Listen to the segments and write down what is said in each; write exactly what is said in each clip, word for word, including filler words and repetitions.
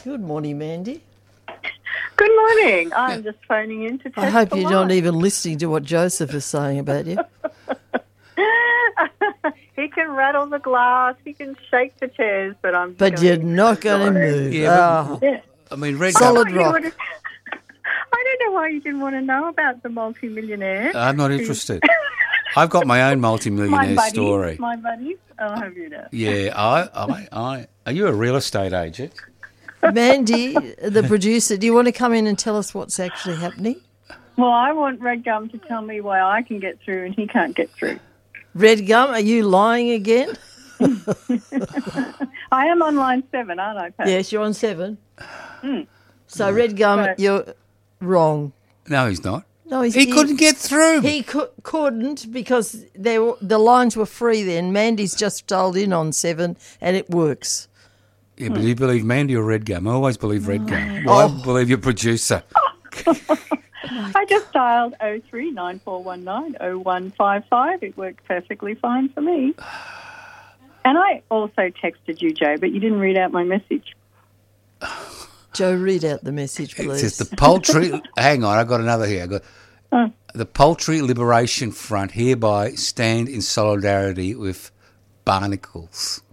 Good morning, Mandy. Good morning. I'm just phoning in to test I hope the you're line. not even listening to what Joseph is saying about you. He can rattle the glass, he can shake the chairs, but I'm. But going you're not going to move. Yeah, Oh, Yeah. I mean, Red Solid Gum, You rock. would've- I don't know why you didn't want to know about the multimillionaire. I'm not interested. I've got my own my multi-millionaire buddies, story. my buddies. I'll have you know. Yeah, I, I, I. Are you a real estate agent? Mandy, the producer, do you want to come in and tell us what's actually happening? Well, I want Red Gum to tell me why I can get through and he can't get through. Red Gum, are you lying again? I am on line seven, aren't I, Pat? Yes, you're on seven. Mm. So, Red Gum, So- you're wrong. No, he's not. No, he's, He couldn't get through. He cou- couldn't because they were, the lines were free then. Mandy's just dialed in on seven and it works. Yeah, but do you believe Mandy or Red Gum? I always believe Red Gum. Oh. Well, I believe your producer. I just dialed oh three nine four one nine oh one five five. It worked perfectly fine for me. And I also texted you, Joe, but you didn't read out my message. Joe, read out the message, It please. says the poultry. Hang on, I got another here. I got Oh. the Poultry Liberation Front hereby stand in solidarity with Barnacles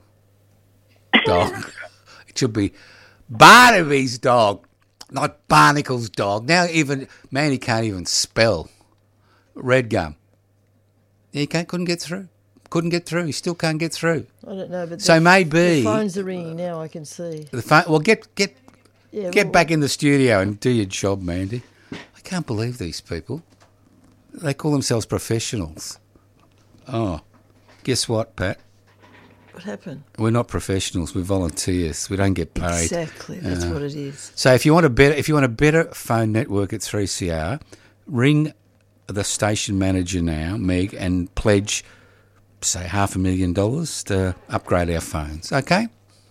dog. It should be Barnaby's dog, not Barnacles dog. Now even man, he can't even spell. Red Gum. He can't, couldn't get through. Couldn't get through. He still can't get through. I don't know, but So the, maybe the phones are ringing now, I can see. the phone. Well, get get Yeah, get well, back in the studio and do your job, Mandy. I can't believe these people. They call themselves professionals. Oh, guess what, Pat? What happened? We're not professionals. We're volunteers. We don't get paid. Exactly, that's Yeah. what it is. So if you want a better, if you want a better phone network at three C R, ring the station manager now, Meg, and pledge, say, half a million dollars to upgrade our phones. Okay.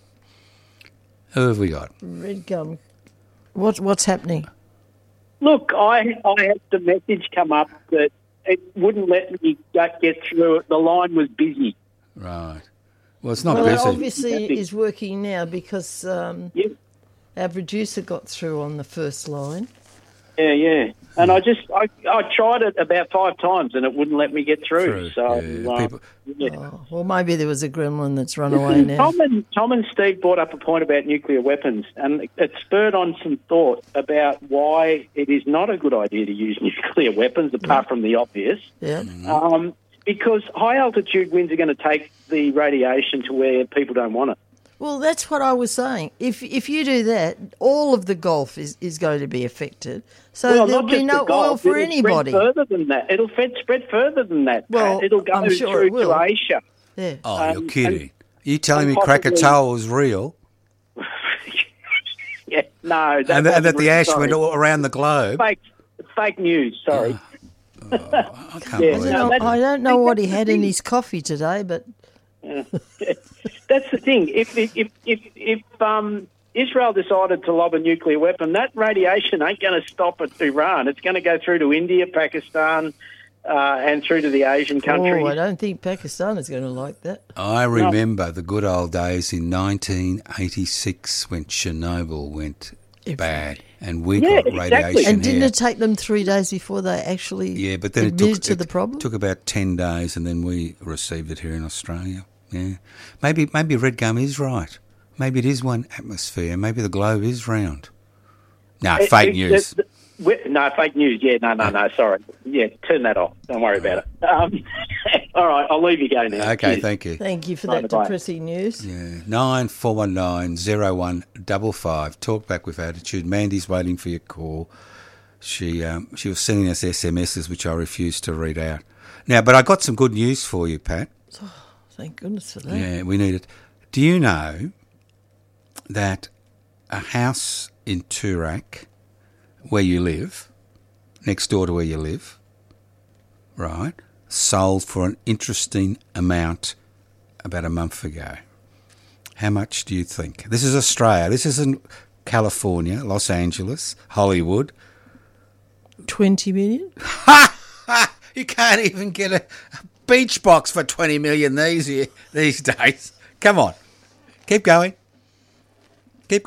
Who have we got? Red Gum, what, what's happening? Look, I I had the message come up that it wouldn't let me get get through it. The line was busy. Right. Well, it's not Well, it busy. obviously is working now because um, Yep. our producer got through on the first line. Yeah, yeah. And I just I, I tried it about five times and it wouldn't let me get through. True, So yeah, uh, people- yeah. Oh, well, maybe there was a gremlin that's run away now. Tom and Tom and Steve brought up a point about nuclear weapons, and it spurred on some thought about why it is not a good idea to use nuclear weapons, apart from the obvious. Yeah. Um, because high altitude winds are going to take the radiation to where people don't want it. Well, that's what I was saying. If if you do that, all of the Gulf is, is going to be affected. So Well, there'll not be just no the Gulf, oil for it'll anybody. Spread further than that. It'll fed, spread further than that. Well, Pat. It'll go I'm sure through it will. to Asia. Yeah. Oh, Um, you're kidding. and- Are you telling me and possibly- Krakatoa was real? Yeah, no, that And, that- and that wasn't the real. ash Sorry. went all around the globe? Fake, fake news. Sorry. I can't Yeah, I believe don't it. know, that's- I don't know what he that's the had in thing. his coffee today, but That's the thing. If if if if, if um, Israel decided to lob a nuclear weapon, that radiation ain't going to stop at Iran. It's going to go through to India, Pakistan, uh, and through to the Asian countries. oh, I don't think Pakistan is going to like that. I remember the good old days in nineteen eighty-six when Chernobyl went bad and we Yeah, got exactly. radiation And didn't here. it take them three days before they actually Yeah, but then it admitted took, to it the problem? took about ten days and then we received it here in Australia. Yeah. Maybe maybe Red Gum is right. Maybe it is one atmosphere. Maybe the globe is round. No, It- fake it- news. it- we- no, fake news. Yeah, no, no, no. Sorry. Yeah, turn that off. Don't worry about it. Um, all right, I'll leave you go now. Okay, Cheers. thank you. Thank you for Bye, that bye. depressing news. Yeah, nine four one nine zero one double five. Talk back with attitude. Mandy's waiting for your call. She um, she was sending us S M Ses which I refused to read out. Now, but I got some good news for you, Pat. Thank goodness for that. Yeah, we need it. Do you know that a house in Toorak, where you live, next door to where you live, right, sold for an interesting amount about a month ago? How much do you think? This is Australia. This isn't California, Los Angeles, Hollywood. twenty million? You can't even get a, a beach box for twenty million these year, these days. Come on. Keep going. Keep going.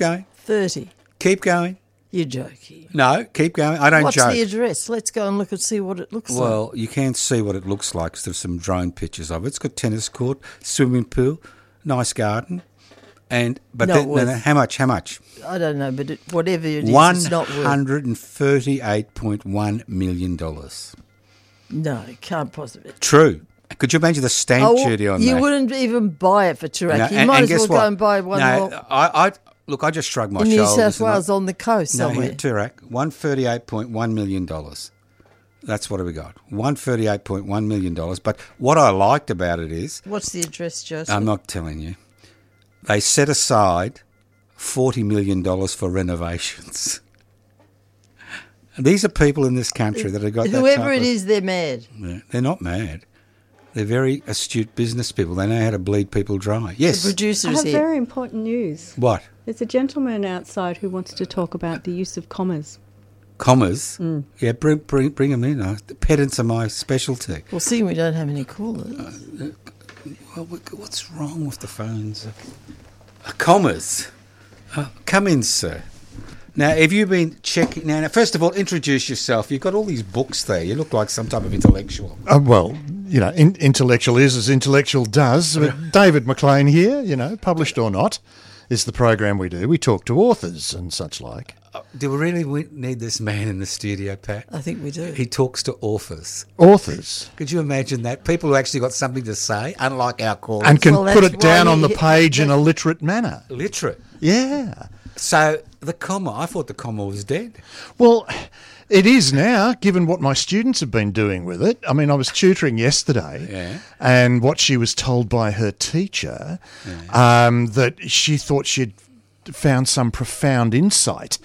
thirty. Keep going. You're joking. No, keep going. I don't What's joke. the address? Let's go and look and see what it looks like. Well, you can see what it looks like because there's some drone pictures of it. It's got tennis court, swimming pool, nice garden, and but Not then, worth- then how much? How much? I don't know, but it, whatever it is, One it's not worth. hundred and thirty-eight point one million dollars. No, it can't possibly. True. Could you imagine the stamp Oh, duty on you that? wouldn't even buy it for Toorak. No, you and- might and as guess well what? go and buy one No, more I, I look. I just shrugged my in New shoulders. South and I- Wales on the coast No, somewhere. here, Toorak, one thirty-eight point one million dollars. That's what we got. one thirty-eight point one million dollars. But what I liked about it is, What's the address, Joseph? I'm not telling you, they set aside forty million dollars for renovations. And these are people in this country that have got that Whoever type it of- is, they're mad. Yeah, they're not mad. They're very astute business people. They know how to bleed people dry. The Yes. I producers have here. very important news. What? There's a gentleman outside who wants to talk about the use of commas. Commas? Mm. Yeah, bring, bring, bring them in. Uh, The pedants are my specialty. Well, seeing we don't have any callers. Well, what's wrong with the phones? Uh, commas. Uh, come in, sir. Now, have you been checking? Now, now, first of all, introduce yourself. You've got all these books there. You look like some type of intellectual. Uh, well, you know, in, intellectual is as intellectual does. But David McLean here, you know, published or not, is the program we do. We talk to authors and such like. Uh, do we really we- need this man in the studio, Pat? I think we do. He talks to authors. Authors. Could you imagine that? People who actually got something to say, unlike our callers. And can Well, put that's it down why on the he- page in a literate manner. literate. Yeah. So the comma, I thought the comma was dead. Well, it is now, given what my students have been doing with it. I mean, I was tutoring yesterday, Yeah. and what she was told by her teacher, um, that she thought she'd found some profound insight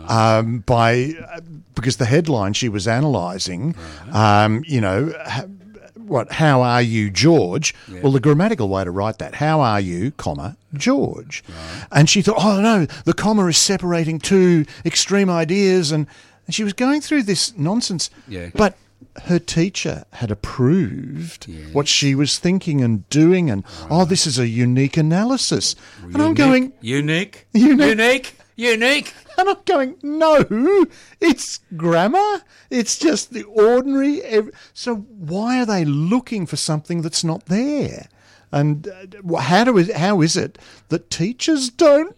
um, by because the headline she was analysing, um, you know. Ha, What? How are you, George? Yeah. Well, the grammatical way to write that: how are you, comma George? And she thought, oh no, the comma is separating two extreme ideas, and, and she was going through this nonsense. Yeah. But her teacher had approved Yes. what she was thinking and doing, and oh, this is a unique analysis. And I'm Unique, going, unique, Unique. unique, unique. and I'm going, no, it's grammar. It's just the ordinary. ev- So why are they looking for something that's not there? And uh, how do is, how is it that teachers don't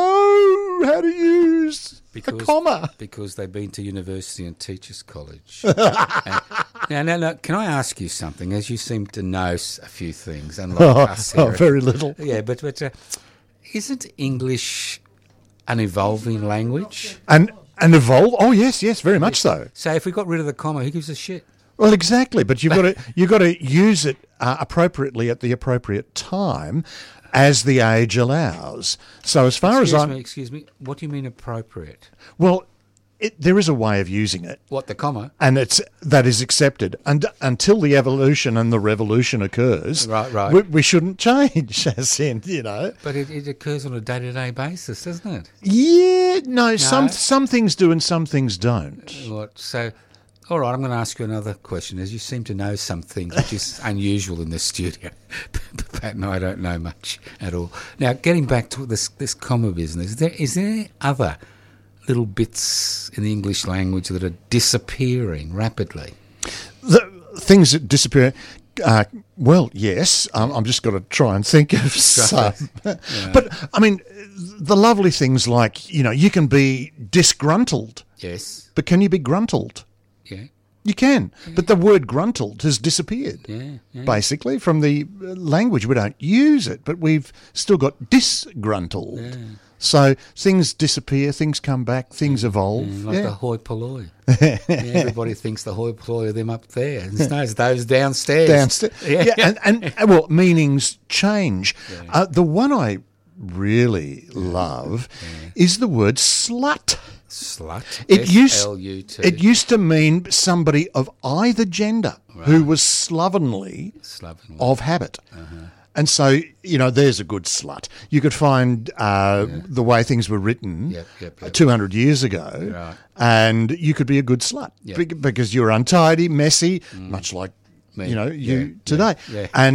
know how to use a comma? Because they've been to university and teachers' college. And- now, now, now, can I ask you something? As you seem to know s- a few things, unlike us Oh, here. very little. Yeah, but but uh, isn't English an evolving language? And and evolve. Oh yes, yes, very much so. So if we got rid of the comma, who gives a shit? Well, exactly. But you've got to you've got to use it uh, appropriately at the appropriate time, as the age allows. So as far Excuse as I me, excuse me. What do you mean appropriate? well, it, there is a way of using it. What, the comma? And it's that is accepted, and until the evolution and the revolution occurs, Right, right. We, we shouldn't change. As in, you know, But it, it occurs on a day-to-day basis, doesn't it? yeah, no, some No. some things do and some things don't. What? So, all right, I'm going to ask you another question, as you seem to know some things, which is unusual in this studio. Pat and I don't know much at all. Now, getting back to this this comma business, is there, is there any other little bits in the English language that are disappearing rapidly? The things that disappear. Uh, well, yes, um, I'm just got to try and think of some. But I mean, the lovely things like, you know, you can be disgruntled, Yes. but can you be gruntled? Yeah. You can, but the word gruntled has disappeared. Yeah. yeah. Basically, from the uh, language, we don't use it, but we've still got disgruntled. So things disappear, things come back, things evolve. Mm, like yeah. the hoi polloi. Yeah, everybody thinks the hoi polloi are them up there. And no, it's those downstairs. Downstairs. Yeah. Yeah, and, and uh, well, meanings change. Uh, the one I really love is the word slut. Slut. It used, S L U T. it used to mean somebody of either gender who was slovenly Slovenly. of habit. And so, you know, there's a good slut. You could find uh, the way things were written Yep, yep, yep. two hundred years ago, Right. and you could be a good slut Yep. be- because you're untidy, messy, much like, Me. you know, you Yeah, today. yeah, yeah. And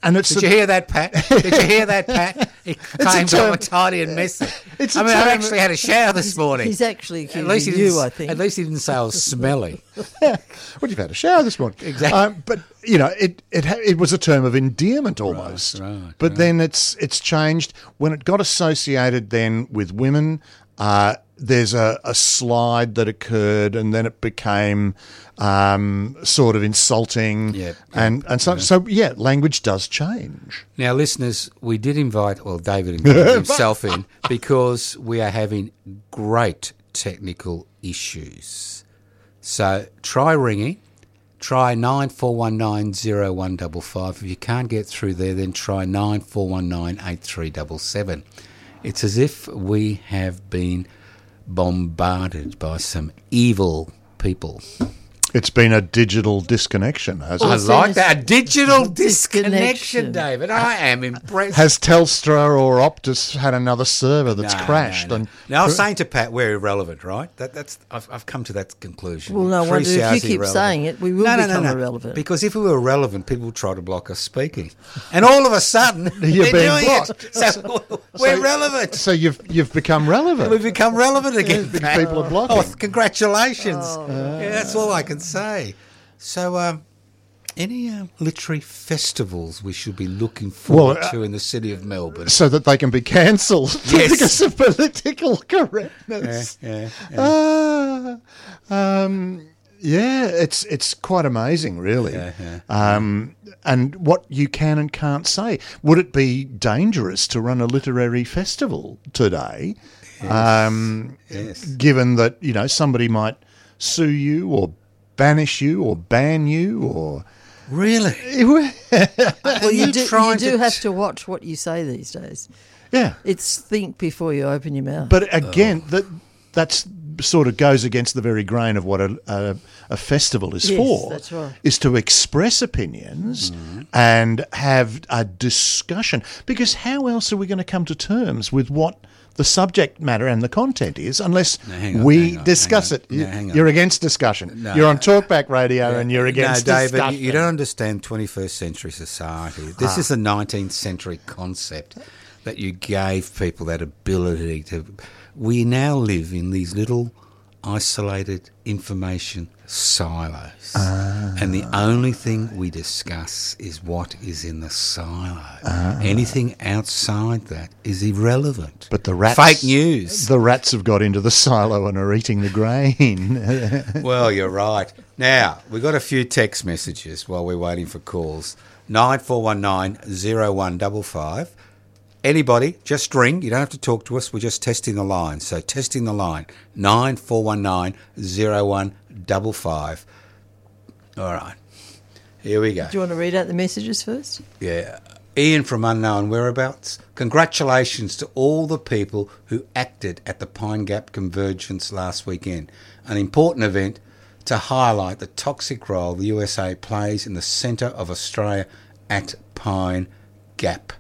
And it's Did a- you hear that, Pat? Did you hear that, Pat? It came term- from tidy and messy. It's a I mean, I term- actually had a shower this morning. He's actually At least he accusing didn't, you, I think. At least he didn't say I was smelly. Well, you've had a shower this morning. Exactly. Um, but, you know, it, it ha- it was a term of endearment almost. Right, right, but right. then it's it's changed. When it got associated then with women, uh, there's a, a slide that occurred, and then it became um, sort of insulting. Yep, and, and so, so, yeah, language does change. Now, listeners, we did invite, well, David invited himself in because we are having great technical issues. So try ringing. Try nine four one nine zero one five five. If you can't get through there, then try nine four one nine eight three seven seven. It's as if we have been bombarded by some evil people. It's been a digital disconnection, hasn't I it? so like it's that. A digital disconnection, disconnection. David. I am impressed. Has Telstra or Optus had another server that's No, crashed? no, no. And Now, I was saying to Pat, we're irrelevant, right? That, that's I've, I've come to that conclusion. Well, no three wonder if C R's you keep irrelevant. saying it, we will no, no, become no, no. irrelevant. Because if we were relevant, people would try to block us speaking. And all of a sudden, You're they're being doing blocked. it. So we're relevant. so you've you've become relevant. We've become relevant again. because Pat. people are blocking. Oh, congratulations. Yeah, that's all I can say. So, um, any uh, literary festivals we should be looking forward Well, uh, to in the city of Melbourne? so that they can be cancelled Yes. because of political correctness. Yeah, yeah, Ah, um, yeah, it's it's quite amazing, really. Yeah, yeah. Um, and what you can and can't say. Would it be dangerous to run a literary festival today? Um, Yes. Given that, you know, somebody might sue you or banish you or ban you or... Really? well, you, you do, you trying do to have t- to watch what you say these days. Yeah. It's think before you open your mouth. But again, that that's sort of goes against the very grain of what a, a, a festival is Yes, for. that's right. Is to express opinions and have a discussion. Because how else are we going to come to terms with what the subject matter and the content is unless No, hang on, we hang on, discuss hang it? on. No, hang on. You're against discussion. No. You're on Talkback Radio and you're against no, David, discussion. you, you don't understand twenty-first century society. This is a nineteenth century concept that you gave people that ability to. We now live in these little isolated information silos. Ah. And the only thing we discuss is what is in the silo. Anything outside that is irrelevant. But the rats, Fake news. The rats have got into the silo and are eating the grain. Well, you're right. Now, we've got a few text messages while we're waiting for calls. nine four one nine zero one five five. Anybody, just ring. You don't have to talk to us. We're just testing the line. So testing the line, nine four one nine zero one five five. All right. Here we go. do you want to read out the messages first? Yeah. Ian from Unknown Whereabouts. Congratulations to all the people who acted at the Pine Gap Convergence last weekend. An important event to highlight the toxic role the U S A plays in the centre of Australia at Pine Gap.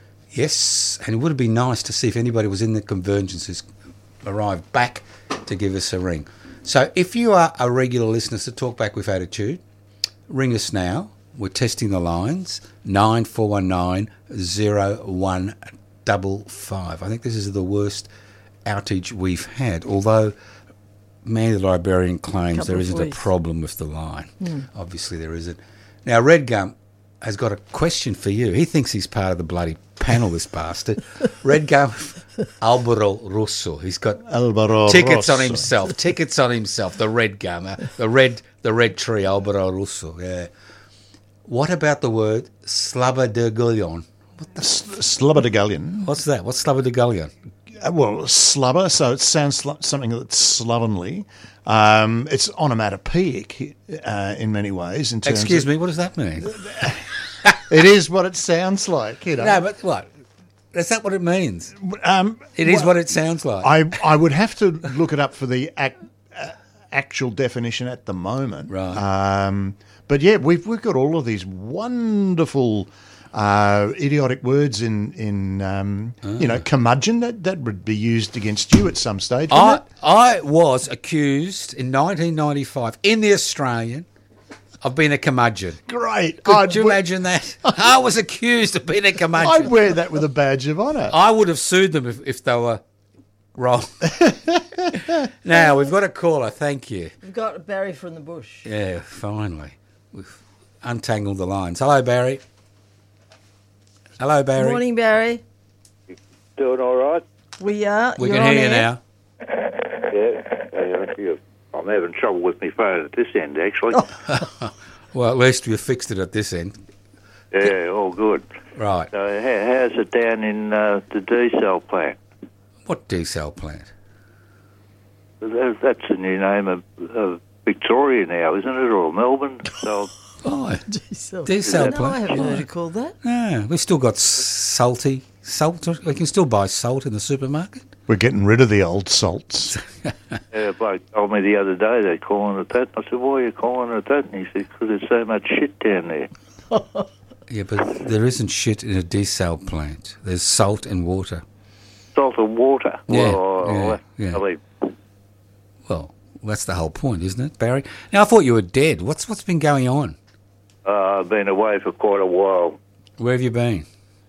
Yes, and it would have been nice to see if anybody was in the convergence who's arrived back to give us a ring. So if you are a regular listener to Talk Back with Attitude, ring us now. We're testing the lines, nine four one nine zero one five five. I think this is the worst outage we've had, although Mandy the Librarian claims Couple there of isn't a weeks. problem with the line. Obviously there isn't. Now, Red Gum has got a question for you. He thinks he's part of the bloody panel, this bastard. Red Gum, Albero Rosso. He's got Albero tickets on Rosso. himself. Tickets on himself. The Red Gum, uh, the red, the red tree, Albero Rosso. Yeah. What about the word slabberdergullion? Slubberdagallion. What's that? What's slabberdergullion? Uh, Well, slubber, so it sounds like something that's slovenly. Um, it's onomatopoeic uh, in many ways. In terms Excuse of, me. What does that mean? It is what it sounds like. You know. No, but what? Is that what it means? um, It is well, what it sounds like. I I would have to look it up for the ac- uh, actual definition at the moment. Right. Um, but yeah, we've we've got all of these wonderful uh, idiotic words in in um, you know, curmudgeon that that would be used against you at some stage. I, wouldn't I was accused in nineteen ninety-five in The Australian I've been a curmudgeon. Great. Could I'd you we- imagine that? I was accused of being a I'd curmudgeon. wear that with a badge of honour. I would have sued them if, if they were wrong. Now, we've got a caller. Thank you. We've got Barry from the bush. Yeah, finally. We've untangled the lines. Hello, Barry. Hello, Barry. Morning, Barry. Doing all right? We are. We You're can on hear you air. now. Yeah. yeah, yeah. I'm having trouble with my phone at this end, actually. Well, at least we've fixed it at this end. Yeah, all good. Right. So how, how's it down in uh, the D-cell plant? What D-cell plant? That- That's the new name of, of Victoria now, isn't it, or Melbourne? So Oh, D-cell. D-cell No, I plant. haven't heard it called that. Yeah, we've still got salty salt. We can still buy salt in the supermarket. We're getting rid of the old salts. yeah, a bloke told me the other day they're calling it that. I said, why are you calling it that? And he said, because there's so much shit down there. Yeah, but there isn't shit in a D-cell plant. There's salt and water. Salt and water. Yeah, Well, yeah, well, yeah. I mean, Well, that's the whole point, isn't it, Barry? Now, I thought you were dead. What's What's been going on? uh, I've been away for quite a while. Where have you been?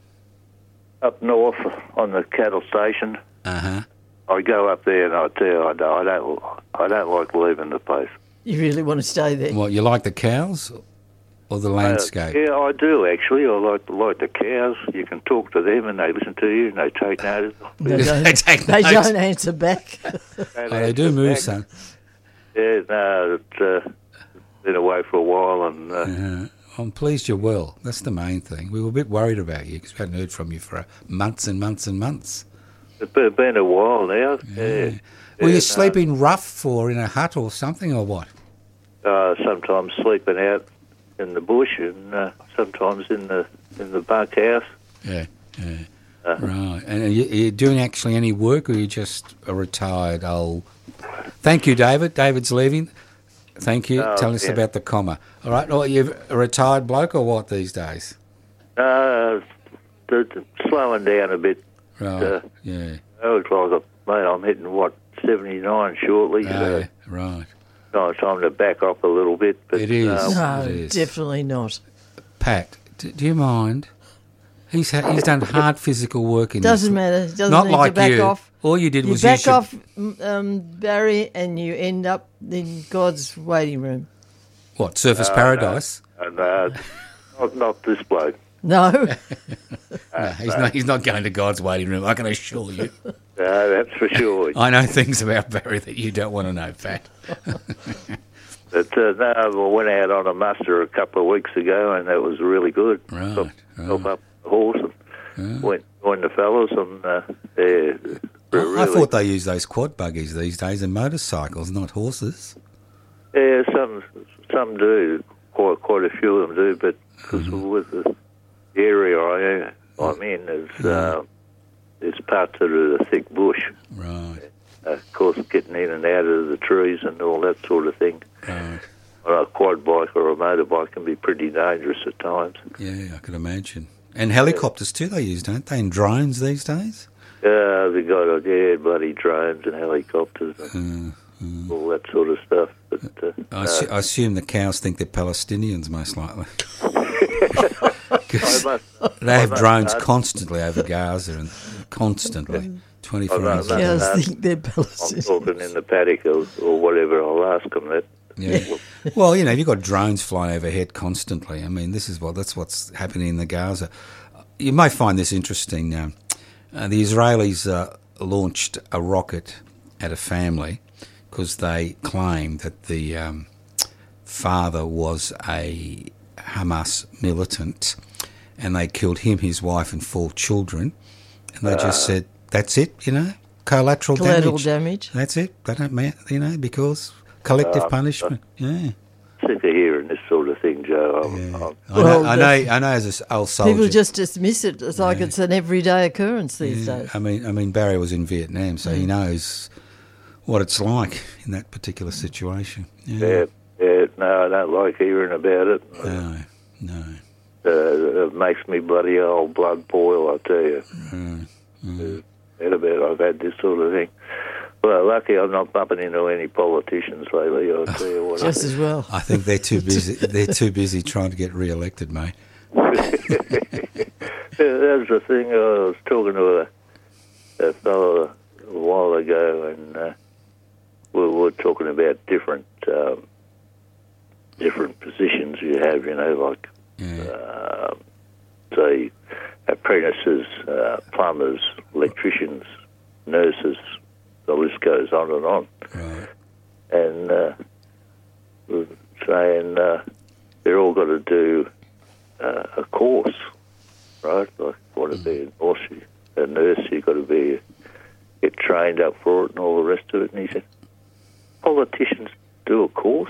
Up north on the cattle station. Uh-huh. I go up there and I tell you, I don't, I don't, I don't like leaving the place. You really want to stay there? What, you like the cows or the landscape? Uh, yeah, I do actually. I like like the cows. You can talk to them and they listen to you and they take notice. They don't, They take they notes. don't answer back. Oh, they do move, son. Yeah, no, it's uh, been away for a while and uh, Uh, I'm pleased you're well. That's the main thing. We were a bit worried about you because we hadn't heard from you for uh, months and months and months. it's been, been a while now. Yeah. Were Yeah, you no. sleeping rough or in a hut or something or what? Uh, sometimes sleeping out in the bush and uh, sometimes in the in the bunkhouse. Yeah, yeah. Uh, Right. And are you, are you doing actually any work or are you just a retired old... Thank you, David. David's leaving. Thank you. Oh, Tell us yeah. about the comma. All right. Well, you're a retired bloke or what these days? Uh, the, the slowing down a bit. Right. Uh, yeah. Oh, it's like, a, mate, I'm hitting, what, seventy-nine shortly. Oh, so yeah. Right. no, time to back off a little bit. But, It is. Uh, No, It is. definitely not. Pat, do, do you mind? He's ha- he's done hard physical work in Doesn't this. matter. Doesn't Not need like to back you. off. All you did You was back use your- off, m- um, Barry, and you end up in God's waiting room. What, Surface Paradise? and, uh, not, not this bloke. No, No, he's not. He's not going to God's waiting room. I can assure you. Uh, that's for sure. I know things about Barry that you don't want to know, Pat. But uh, no, I went out on a muster a couple of weeks ago, and that was really good. Right, Helped right. help up the horse and went joined the fellas, and uh, yeah, I, really, I thought they use those quad buggies these days and motorcycles, not horses. yeah, some some do, quite quite a few of them do, but because Mm-hmm. with the area I I'm in, there's uh, there's parts that are the thick bush. Right, Uh, of course, getting in and out of the trees and all that sort of thing. right. On a quad bike or a motorbike can be pretty dangerous at times. Yeah, I could imagine. And helicopters too they use, don't they? And drones these days? Uh, they got uh, yeah, bloody drones and helicopters and Uh, all that sort of stuff. But uh, I, uh, assu- I assume the cows think they're Palestinians, most likely. I 'Cause must, they have must drones add- constantly over Gaza and constantly, twenty-four I hours must a day. cows Uh, think they're I'm Palestinians. talking in the paddock or, or whatever. I'll ask them that. Yeah. Well, you know, you've got drones flying overhead constantly. I mean, this is what that's what's happening in the Gaza. You may find this interesting. Um, uh, the Israelis uh, launched a rocket at a family because they claim that the um, father was a Hamas militant, and they killed him, his wife, and four children. And they just said, "That's it," you know, collateral, Collateral damage. damage. That's it. They don't matter, you know, because collective punishment. Yeah. Sick of hearing this sort of thing, Joe. I'm, Yeah. I'm, I Well, know, I know, I know. As an old soldier, People just dismiss it. It's like it's an everyday occurrence these Yeah, days. I mean, I mean, Barry was in Vietnam, so he knows what it's like in that particular situation. Yeah. yeah, yeah, no, I don't like hearing about it. No, no. Uh, it makes me bloody old blood boil, I tell you. Mm, Uh, about I've had this sort of thing. Well, lucky I'm not bumping into any politicians lately. I'll tell you what. Just as well. I think they're too busy. They're too busy trying to get re-elected, mate. That was the thing. I was talking to a, a fellow a while ago, and uh, we were talking about different um, different positions you have. You know, like Yeah. uh, say apprentices, uh, plumbers, electricians, nurses. The list goes on and on. Right. And uh, we were saying uh, they're all got to do uh, a course, right? Like, want to be a nurse, a nurse, you've got to be get trained up for it and all the rest of it. And he said, politicians do a course?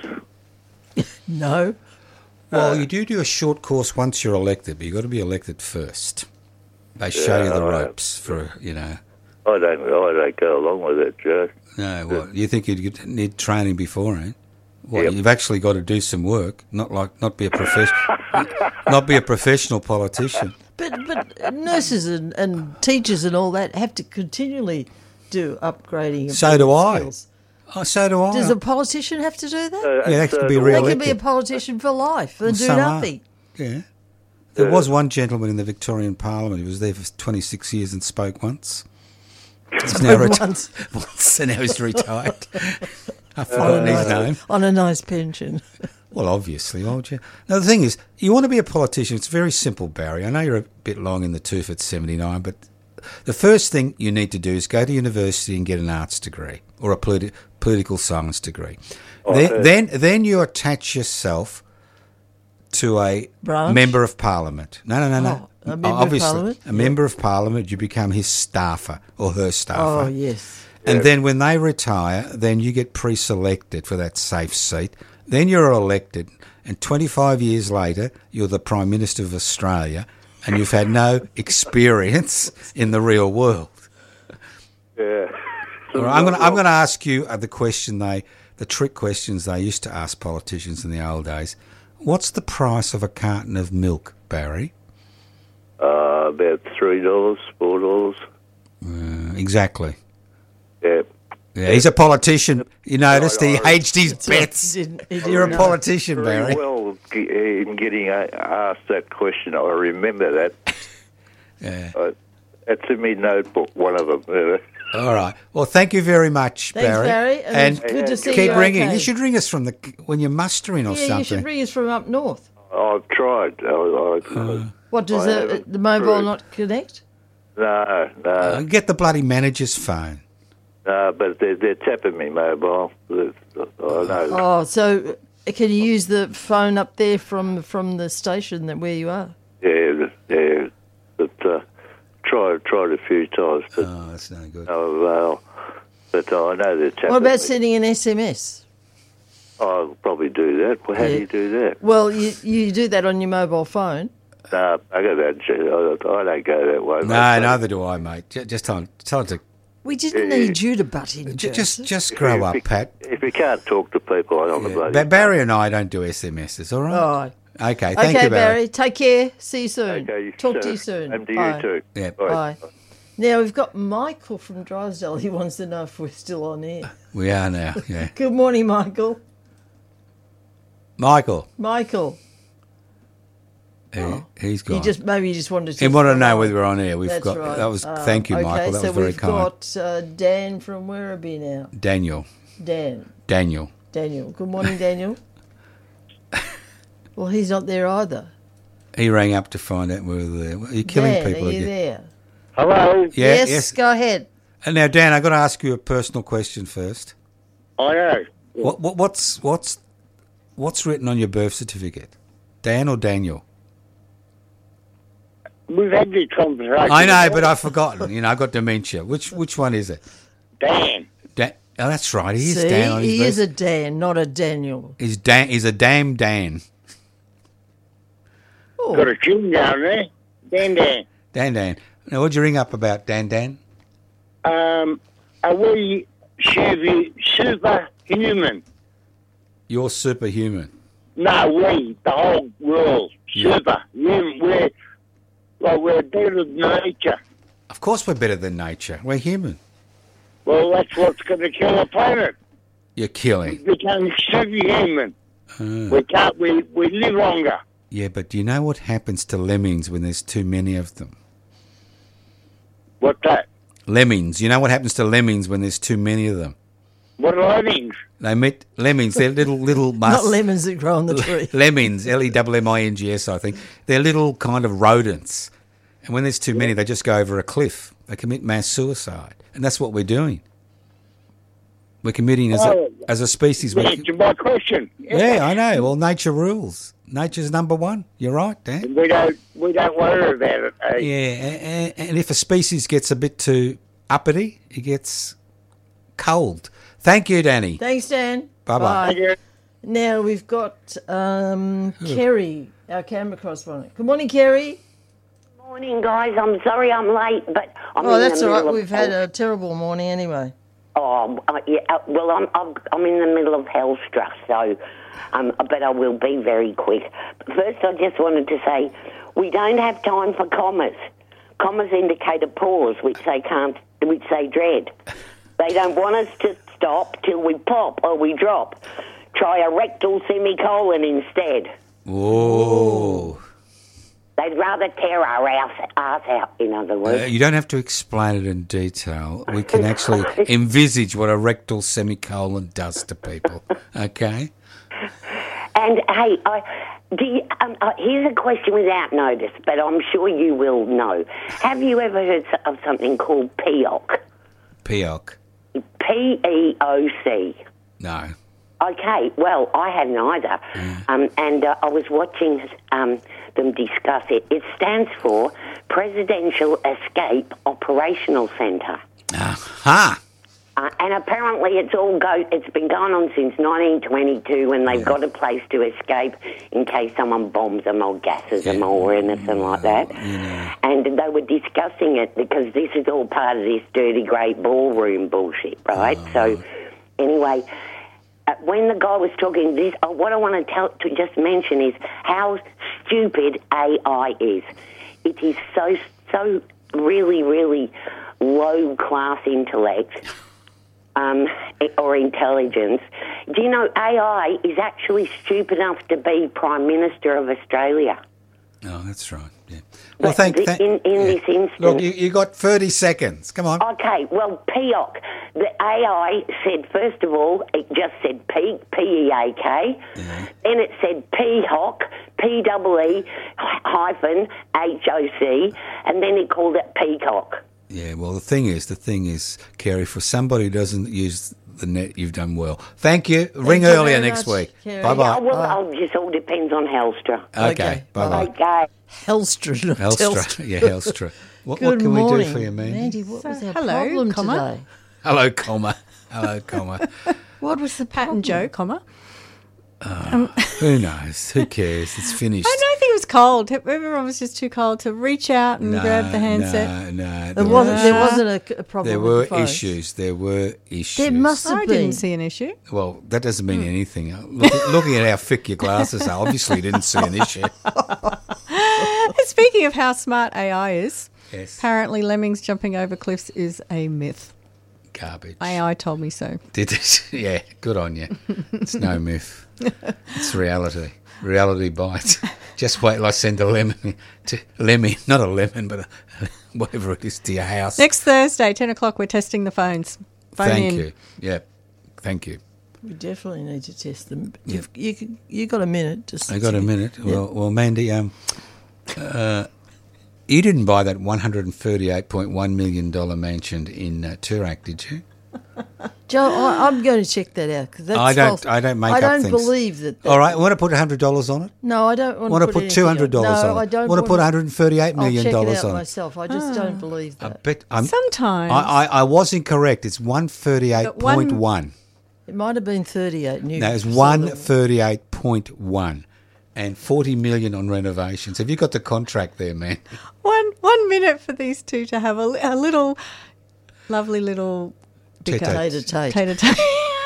No. Well, you do do a short course once you're elected, but you've got to be elected first. They show you the Yeah, I- ropes for, you know. I don't, I don't go along with that, Joe. No, what? You think you'd need training beforehand? What? Yep. You've actually got to do some work, not like not be a professional, not be a professional politician. But but nurses and, and teachers and all that have to continually do upgrading. Of So their do I. skills. Oh, so do I. Does a politician have to do that? Uh, Yeah, that could so be the- They re-elected. could be a politician for life and do Some are. nothing. Yeah. There was one gentleman in the Victorian Parliament who was there for twenty-six years and spoke once. He's now Spoke reti- once. once, and now he's retired. I've forgotten his name. On a nice pension. Well, obviously, why would you? Now, the thing is, you want to be a politician, it's very simple, Barry. I know you're a bit long in the tooth at seventy-nine, but the first thing you need to do is go to university and get an arts degree or a politi- political science degree. then, Okay. then, then you attach yourself to a Branch? member of parliament. No, no, no, no. Oh, a member of Obviously, parliament? a member of parliament, you become his staffer or her staffer. Oh, yes. And then when they retire, then you get pre-selected for that safe seat. Then you're elected, and twenty-five years later, you're the Prime Minister of Australia, and you've had no experience in the real world. Yeah. All right, I'm going to I'm going to ask you uh, the question they, the trick questions they used to ask politicians in the old days. What's the price of a carton of milk, Barry? Uh, about three dollars, four dollars. Uh, exactly. Yeah. Yeah, he's a politician. You noticed he I- I- hedged his That's right. bets. He didn't- he You're a didn't know. politician, Very Barry. well g- in getting uh, asked that question. I remember that. Yeah. Uh, it's in my notebook, one of them. You know. All right. Well, thank you very much, Thanks, Barry. Barry. And, And it's good to see keep you. ringing. okay. You should ring us from the when you're mustering or Yeah, something. you should ring us from up north. I've tried. I, I, Uh. What, does I the, haven't the mobile proved. not connect? no, no, Uh, get the bloody manager's phone. no, but they're, they're tapping me mobile. I know. Oh, so uh, can you use the phone up there from from the station that where you are? Yeah, yeah. But uh, tried tried a few times, but Oh, that's no good. no avail. But uh, I know they're tapping What about me. sending an S M S? I'll probably do that. Well, how Yeah. do you do that? Well, you you do that on your mobile phone. No, I go that. I don't go that way. No, mate. neither do I, mate. Ju- Just tell, tell it to We didn't Yeah. need you to butt in, ju- just Joseph. just grow If up, you- Pat. If you can't talk to people on the Yeah. bloody... Ba- Barry and I don't do S M Ses. All right. All right. Okay. Thank okay, you, Barry. Take care. See you soon. Okay, Talk so- to you soon. And to Bye. you too. Yeah. Bye. Now we've got Michael from Drysdale. He wants to know if we're still on air. We are now. Yeah. Good morning, Michael. Michael. Michael. He, he's gone. You just maybe you just wanted to. He wanted to know whether we're on air. We've That's got right. that was. Um, thank you, okay, Michael. That so was very we've kind. got uh, Dan from Werribee now. Daniel. Dan. Daniel. Daniel. Good morning, Daniel. Well, he's not there either. He rang up to find out whether they're. Are you killing Dan, people are you again? there? Hello. Yeah. yes, Yes. go ahead. And now, Dan, I've got to ask you a personal question first. I know. What, what what's what's what's written on your birth certificate? Dan or Daniel? We've had this conversation. I know, but I've forgotten. You know, I've got dementia. Which which one is it? Dan. Dan. Oh, that's right. He is See, Dan on his he birth. is a Dan, not a Daniel. He's Dan. He's a damn Dan. Oh, Got a tune down there. Dan, Dan. Dan Dan. Now, what'd you ring up about, Dan Dan? Um, are we super, superhuman? You're superhuman. No, we, the whole world, Yeah. superhuman. We're, like, we're better than nature. Of course, we're better than nature. We're human. Well, that's what's going to kill the planet. You're killing. We become superhuman. Uh, We can't. We, we live longer. yeah, but do you know what happens to lemmings when there's too many of them? What's that? Lemmings. You know what happens to lemmings when there's too many of them? What are lemmings? They met lemmings. They're little little mus- Not lemons that grow on the tree. lemmings. L e m m i n g s. I think they're little kind of rodents, and when there's too many, they just go over a cliff. They commit mass suicide, and that's what we're doing. We're committing as a Oh, as a species. We're, Answer my question. yeah, I know. Well, nature rules. Nature's number one. You're right, Dan. We don't. We don't worry about it. Eh? Yeah, and, and if a species gets a bit too uppity, it gets cold. Thank you, Danny. Thanks, Dan. Bye-bye. Thank you. Now we've got um, Kerry, our camera correspondent. Good morning, Kerry. Morning, guys. I'm sorry I'm late, but I'm Oh, in that's the all right. middle We've of had a terrible morning anyway. Oh, uh, yeah. Uh, well, I'm, I'm I'm in the middle of Hellstra, so um, but I will be very quick. But first, I just wanted to say we don't have time for commas. Commas indicate a pause, which they can't, which they dread. They don't want us to stop till we pop or we drop. Try a rectal semicolon instead. Whoa. They'd rather tear our ass, ass out, in other words. Uh, you don't have to explain it in detail. We can actually envisage what a rectal semicolon does to people. Okay? And hey, I, do you, um, uh, here's a question without notice, but I'm sure you will know. Have you ever heard so- of something called P O C? P O C. P E O C. No. Okay, well, I hadn't either. Um, and uh, I was watching um, them discuss it. It stands for Presidential Escape Operational Centre. Aha! Uh, and apparently it's all go. It's been going on since nineteen twenty-two when they've got a place to escape in case someone bombs them or gasses them or anything like that. And they were discussing it because this is all part of this dirty great ballroom bullshit, right? So anyway, uh, when the guy was talking this, uh, what I want to tell to just mention is how stupid A I is. It is so so really really low class intellect. Um, or intelligence. Do you know A I is actually stupid enough to be Prime Minister of Australia? Oh, that's right. Yeah. Well, But thank, the- thank in, in yeah. this instance... Look, you, you got thirty seconds. Come on. Okay, well, P O C. The A I said, first of all, it just said P, P E A K. Yeah. Then it said P H O C, P E E hyphen H O C, and then it called it Peacock. Yeah, well, the thing is, the thing is, Kerry, for somebody who doesn't use the net, you've done well. Thank you. Ring you earlier very next much, week. Kerry. Bye-bye. Oh, well, it just all depends on Helstra. Okay, Okay, bye-bye. Okay. Helstra, not Helstra. Telstra. Yeah, Helstra. What, Good what can morning, we do for you, man? Mandy, what So, was our hello, problem comma. today? Hello, comma. Hello, comma. What was the Pat problem? and Joe, comma. Who knows? Who cares? It's finished. I don't think it was cold. Everyone was just too cold to reach out and grab the handset. No, no. There wasn't, there Uh, wasn't a, a problem There with were the phone. issues. There were issues. There must have I been. didn't see an issue. Well, that doesn't mean anything. Look, looking at how thick your glasses are, obviously you didn't see an issue. Speaking of how smart A I is, Yes. apparently lemmings jumping over cliffs is a myth. Garbage. A I told me so. Did it? Yeah, good on you. It's no myth. It's reality. Reality bites. Just wait till I send a lemon to Lemmy, not a lemon, but a, whatever it is, to your house. Next Thursday, ten o'clock, we're testing the phones. Phone Thank in. you. Yeah, thank you. We definitely need to test them. You've, you can- you got a minute. Just I got a minute. Well, well, Mandy, um, uh, you didn't buy that one hundred thirty-eight point one million dollars mansion in uh, Toorak, did you? Joe, I, I'm going to check that out because that's I don't- false. I don't make I up don't things. believe that. that All right, want to put one hundred dollars on it? No, I don't want, Want to to put anything two hundred dollars no, on it? I don't want to put one hundred thirty-eight million I'll check dollars it out on it? myself. I just don't believe I that. bet I'm, Sometimes. I, I, I was incorrect. It's one thirty-eight point one. It might have been thirty-eight. New. No, it's one thirty-eight point one, and forty million on renovations. Have you got the contract there, man? One one minute for these two to have a, li- a little, lovely little bicker. Tete. Tater tate. Tater tate.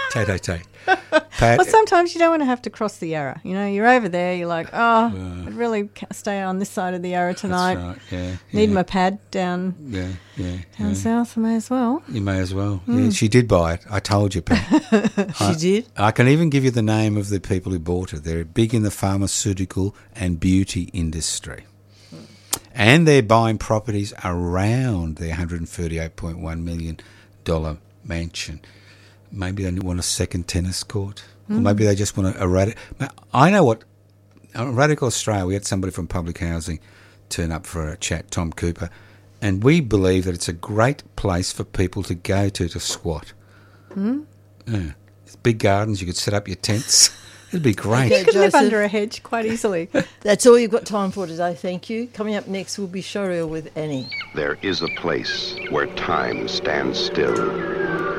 Tay, tay, tay. Pat, Well, sometimes you don't want to have to cross the Yarra. You know, you're over there. You're like, oh, I'd really ca- stay on this side of the Yarra tonight. That's right, yeah. Need yeah, my pad down Yeah, yeah. down yeah. south. I may as well. You may as well. Mm. Yeah, she did buy it. I told you, Pat. She did? I can even give you the name of the people who bought it. They're big in the pharmaceutical and beauty industry. And they're buying properties around their one hundred thirty-eight point one million dollars mansion. Maybe they want a second tennis court. Mm. Or maybe they just want a, a radical... I know what... A Radical Australia, we had somebody from public housing turn up for a chat, Tom Cooper, and we believe that it's a great place for people to go to to squat. Mm. Yeah. It's big gardens, you could set up your tents. It'd be great. You could live Joseph. under a hedge quite easily. That's all you've got time for today. Thank you. Coming up next will be Showreel with Annie. There is a place where time stands still.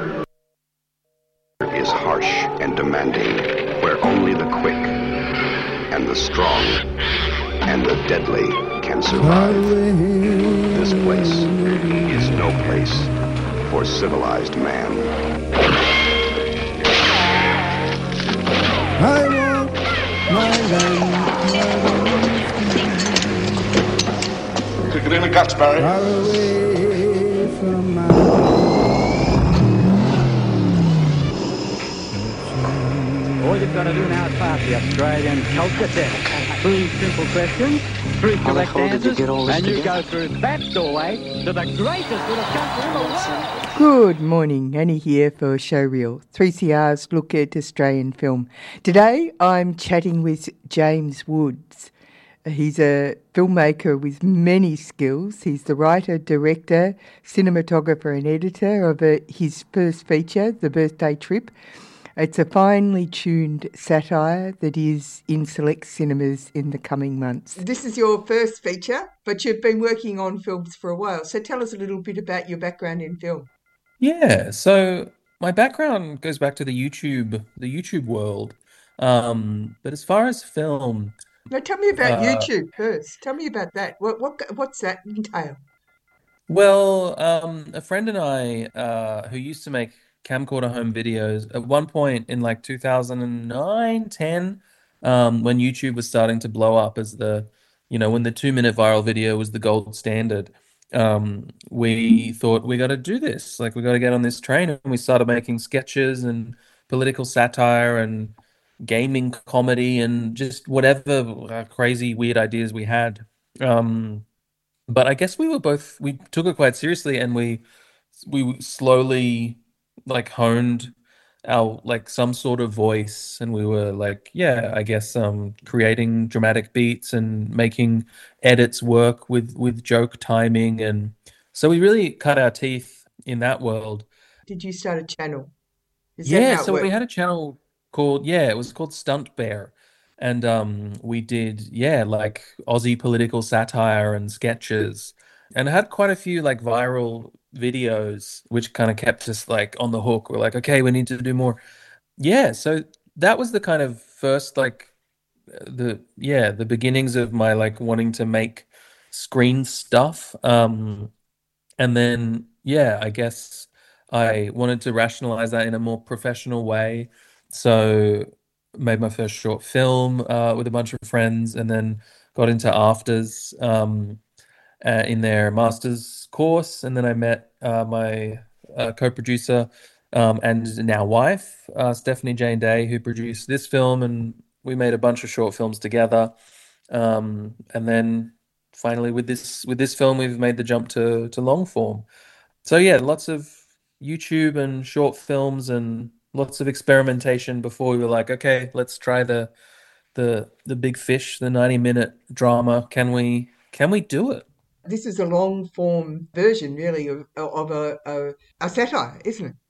Is harsh and demanding, where only the quick and the strong and the deadly can survive. This place is no place for civilized man. I want my land. Kick it in the guts, Barry. Far away from my All you've got to do now is pass the Australian culture test. Three simple questions, three correct answers, and you go through that doorway to the greatest little country in the world. Good morning, Annie here for Showreel, three C R's look at Australian film. Today I'm chatting with James Woods. He's a filmmaker with many skills. He's the writer, director, cinematographer and editor of a, his first feature, The Birthday Trip. It's a finely tuned satire that is in select cinemas in the coming months. This is your first feature, but you've been working on films for a while. So tell us a little bit about your background in film. Yeah, so my background goes back to the YouTube, the YouTube world. Um, but as far as film, Now tell me about uh, YouTube first. Tell me about that. What what what's that entail? well, um, a friend and I, uh, who used to make camcorder home videos, at one point in like two thousand nine, ten, um, when YouTube was starting to blow up as the, you know, when the two minute viral video was the gold standard, um, we thought we got to do this. Like we got to get on this train, and we started making sketches and political satire and gaming comedy and just whatever uh, crazy weird ideas we had. Um, but I guess we were both, we took it quite seriously, and we we slowly like honed our like some sort of voice, and we were like, yeah, I guess um creating dramatic beats and making edits work with with joke timing, and so we really cut our teeth in that world. Did you start a channel? Is that Yeah, how it so we worked? had a channel called, yeah, it was called Stunt Bear. And um we did, yeah, like Aussie political satire and sketches. And it had quite a few like viral videos, which kind of kept us like on the hook. We're like, okay, we need to do more. Yeah, so that was the kind of first like the yeah, the beginnings of my like wanting to make screen stuff. Um and then yeah, I guess I wanted to rationalize that in a more professional way. So made my first short film uh, with a bunch of friends, and then got into afters um, uh, in their master's course. And then I met uh, my uh, co-producer um, and now wife, uh, Stephanie Jane Day, who produced this film, and we made a bunch of short films together. Um, and then finally with this with this film, we've made the jump to to long form. So yeah, lots of YouTube and short films and lots of experimentation before we were like, okay, let's try the the the big fish, the ninety minute drama. Can we can we do it? This is a long form version, really, of, of a, a a satire, isn't it?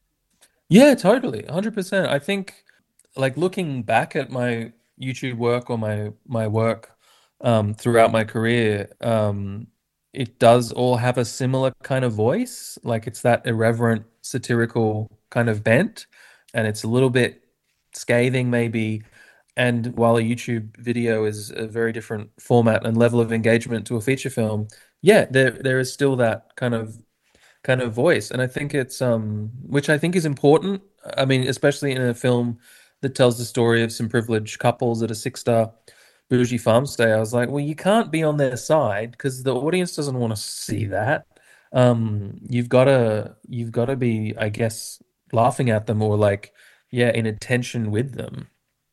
Yeah, totally. one hundred percent. I think like looking back at my YouTube work or my my work um throughout my career, um it does all have a similar kind of voice. Like it's that irreverent, satirical kind of bent, and it's a little bit scathing maybe. And while a YouTube video is a very different format and level of engagement to a feature film, yeah, there there is still that kind of kind of voice. And I think it's um which I think is important. I mean, especially in a film that tells the story of some privileged couples at a six-star bougie farm stay. I was like, well, you can't be on their side because the audience doesn't want to see that. Um, you've got to you've got to be, I guess, laughing at them or like, yeah, in attention with them.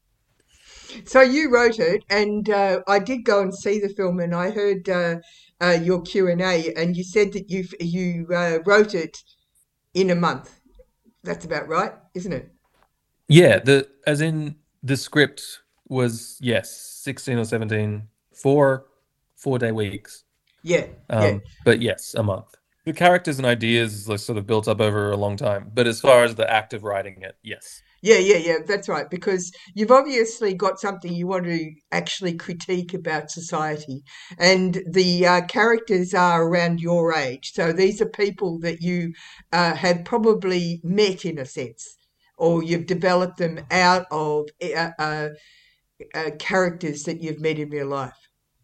So you wrote it, and uh, I did go and see the film, and I heard uh, uh, your Q and A, and you said that you you uh, wrote it in a month. That's about right, isn't it? Yeah, the as in the script was yes, sixteen or seventeen, four four day weeks. Yeah, Um, yeah. but yes, a month. The characters and ideas like sort of built up over a long time. But as far as the act of writing it, yes. Yeah, yeah, yeah, that's right. Because you've obviously got something you want to actually critique about society. And the uh, characters are around your age. So these are people that you uh, have probably met in a sense, or you've developed them out of uh, uh, uh, characters that you've met in real life.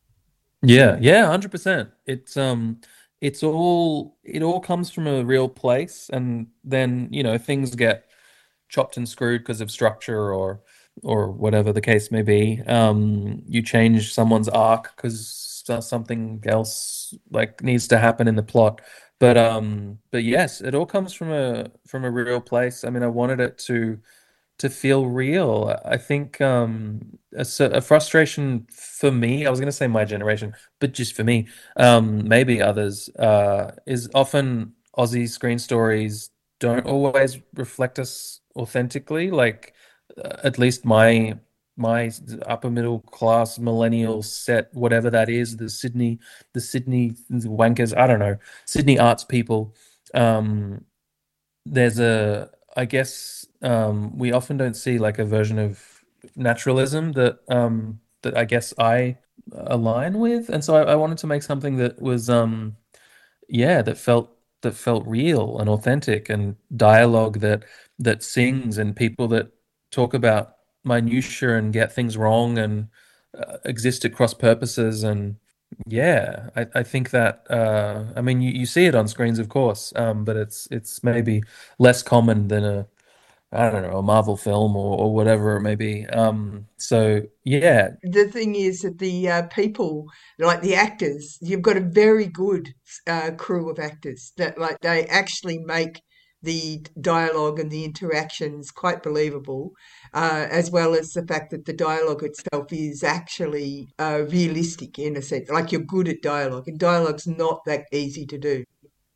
Yeah, yeah, one hundred percent. It's um it's all it all comes from a real place and then, you know, things get chopped and screwed because of structure or or whatever the case may be. Um, you change someone's arc because something else like needs to happen in the plot. But um, but yes, it all comes from a from a real place. I mean, I wanted it to to feel real. I think um, a, s- a frustration for me, I was going to say my generation, but just for me, um, maybe others, uh, is often Aussie screen stories don't always reflect us authentically. Like, uh, at least my my upper middle class millennial set, whatever that is, the Sydney, the Sydney wankers, I don't know, Sydney arts people. Um, there's a, I guess, um, we often don't see like a version of naturalism that um, that I guess I align with, and so I, I wanted to make something that was, um, yeah, that felt that felt real and authentic, and dialogue that that sings, and people that talk about minutia and get things wrong and uh, exist at cross purposes and yeah, I, I think that uh, I mean you, you see it on screens, of course, um, but it's it's maybe less common than a I don't know a Marvel film or, or whatever it may be. Um, so yeah, The thing is that the uh, people, like the actors, you've got a very good uh, crew of actors that, like, they actually make the dialogue and the interactions quite believable, uh, as well as the fact that the dialogue itself is actually uh, realistic in a sense. Like, you're good at dialogue, and dialogue's not that easy to do.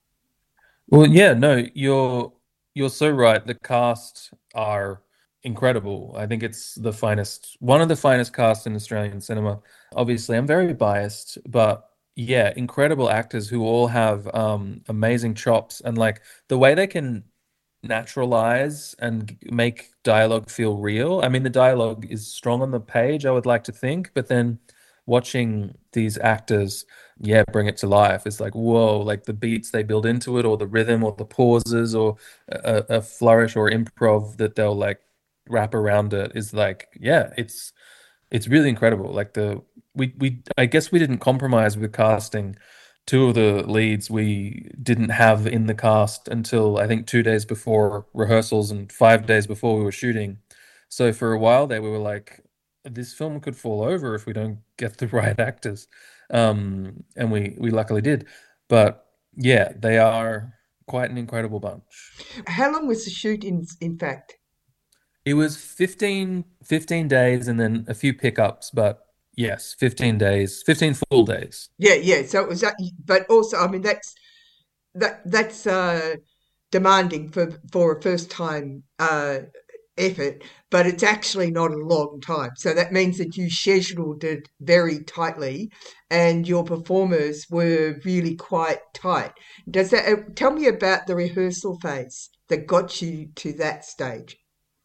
well, yeah, no, you're you're so right. The cast are incredible. I think it's the finest, one of the finest casts in Australian cinema. Obviously, I'm very biased, but yeah, incredible actors who all have um, amazing chops and like the way they can naturalize and make dialogue feel real. I mean, the dialogue is strong on the page, I would like to think, but then watching these actors, yeah, bring it to life. It's like, whoa, like the beats they build into it, or the rhythm, or the pauses, or a, a flourish or improv that they'll like wrap around it is like, yeah, it's it's really incredible. Like the we we I guess we didn't compromise with casting. Two of the leads we didn't have in the cast until I think two days before rehearsals and five days before we were shooting. So for a while there, we were like, this film could fall over if we don't get the right actors. Um, and we we luckily did. But yeah, they are quite an incredible bunch. How long was the shoot, in in fact? It was fifteen, fifteen days and then a few pickups, but yes, fifteen days, fifteen full days. Yeah, yeah. So it was that, but also, I mean, that's that that's uh, demanding for for a first time uh, effort, but it's actually not a long time. So that means that you scheduled it very tightly, and your performers were really quite tight. Does that uh, tell me about the rehearsal phase that got you to that stage?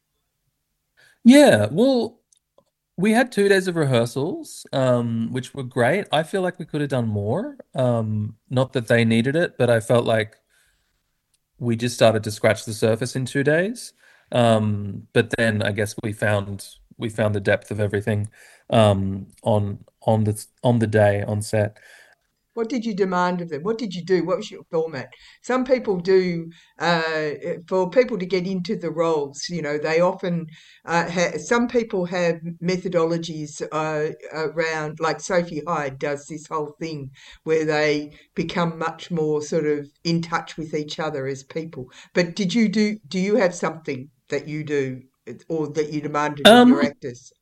Yeah, well, we had two days of rehearsals, um, which were great. I feel like we could have done more. Um, not that they needed it, but I felt like we just started to scratch the surface in two days. Um, but then I guess we found we found the depth of everything um, on on the on the day on set. What did you demand of them? What did you do? What was your format? Some people do, uh, for people to get into the roles, you know, they often, uh, ha- some people have methodologies uh, around, like Sophie Hyde does this whole thing where they become much more sort of in touch with each other as people. But did you do, do you have something that you do or that you demanded of Um, your actors?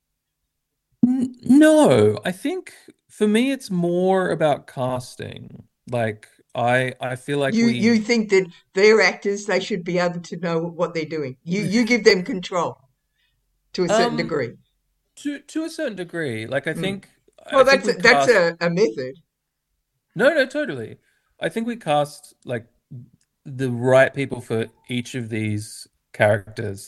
n- no, I think for me it's more about casting. Like I I feel like You you we think that they're actors, they should be able to know what they're doing. You you give them control to a certain um degree. to to a certain degree. Like I Mm. think I Well, think that's we a, that's cast a, a method. no no totally. I think we cast like the right people for each of these characters.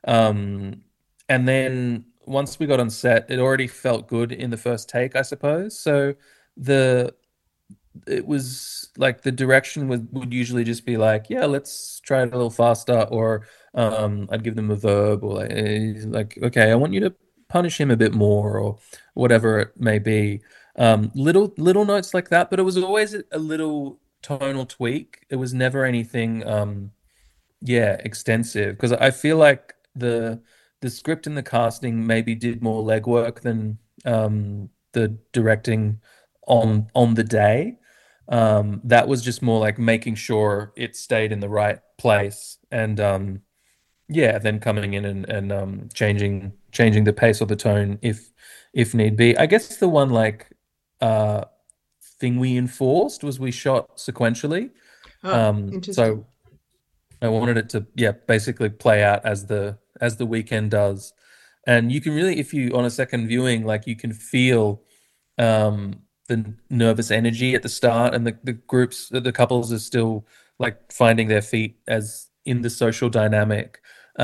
Um and then once we got on set, it already felt good in the first take, I suppose. So the it was like the direction would, would usually just be like, yeah, let's try it a little faster, or um, I'd give them a verb, or like, eh, like, okay, I want you to punish him a bit more, or whatever it may be. Um, little little notes like that, but it was always a, a little tonal tweak. It was never anything, um, yeah, extensive, because I feel like the the script and the casting maybe did more legwork than um, the directing on on the day. Um, that was just more like making sure it stayed in the right place, and um, yeah, then coming in and, and um, changing changing the pace or the tone if if need be. I guess the one like uh, thing we enforced was we shot sequentially. Ah, Um, interesting. so I wanted it to, yeah, basically play out as the as the weekend does. And you can really, if you on a second viewing, like you can feel um the nervous energy at the start, and the, the groups, the couples are still like finding their feet as in the social dynamic.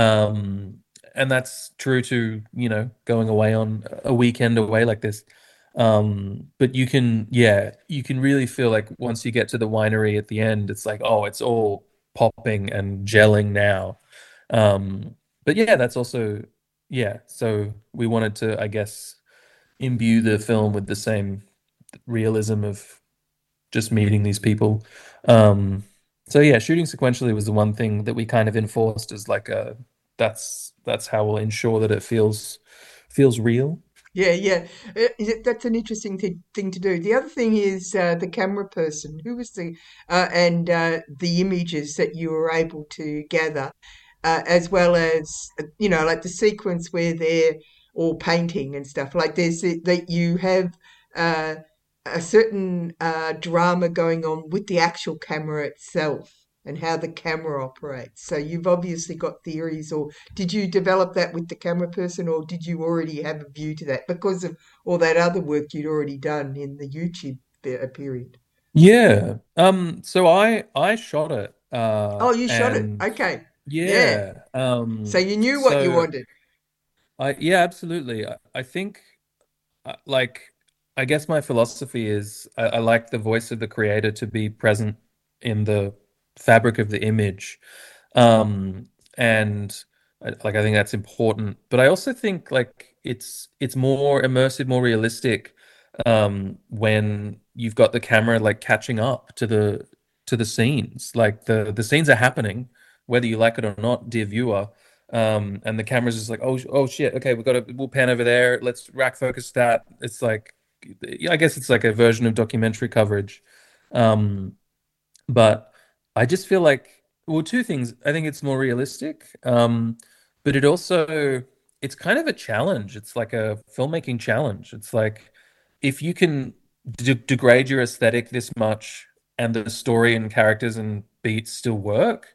Um and that's true to, you know, going away on a weekend away like this. Um, but you can, yeah, you can really feel like once you get to the winery at the end, it's like, oh, it's all popping and gelling now. Um, but yeah, that's also, yeah. So we wanted to, I guess, imbue the film with the same realism of just meeting these people. Um, so yeah, shooting sequentially was the one thing that we kind of enforced as like a, that's that's how we'll ensure that it feels feels real. Yeah, yeah. Uh, it- That's an interesting thing, thing to do. The other thing is uh, the camera person. Who was the uh, and uh, the images that you were able to gather, uh, as well as uh, you know, like the sequence where they're all painting and stuff. Like there's the- that you have uh, a certain uh, drama going on with the actual camera itself and how the camera operates. So you've obviously got theories, or did you develop that with the camera person, or did you already have a view to that because of all that other work you'd already done in the YouTube pe- uh, period? Yeah. Um, so I I shot it. Uh Oh, you shot it. and Okay. Yeah. yeah. So Um you knew what you so wanted. I yeah, absolutely. I, I think uh, like I guess my philosophy is I, I like the voice of the creator to be present in the fabric of the image. Um and I, like I think that's important. But I also think like it's it's more immersive, more realistic um when you've got the camera like catching up to the to the scenes. Like the the scenes are happening whether you like it or not, dear viewer. Um and the camera's just like, oh sh- oh shit, okay, we've got to, we'll pan over there, let's rack focus that. It's like, yeah, I guess it's like a version of documentary coverage. Um but I just feel like, well, two things. I think it's more realistic, um, but it also, it's kind of a challenge. It's like a filmmaking challenge. It's like if you can de degrade your aesthetic this much and the story and characters and beats still work,